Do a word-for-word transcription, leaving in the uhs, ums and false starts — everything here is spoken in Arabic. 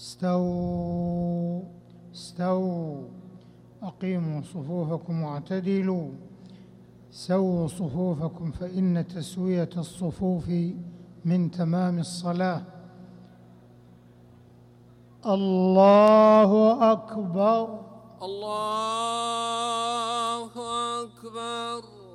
استووا استووا أقيموا صفوفكم واعتدلوا سووا صفوفكم فإن تسوية الصفوف من تمام الصلاة. الله أكبر. الله أكبر.